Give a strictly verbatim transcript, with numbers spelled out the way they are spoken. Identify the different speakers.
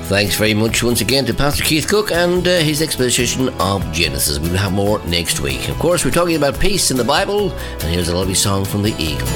Speaker 1: Thanks very much once again to Pastor Keith Cook and uh, his exposition of Genesis. We'll have more next week. Of course, we're talking about peace in the Bible, and here's a lovely song from the Eagles.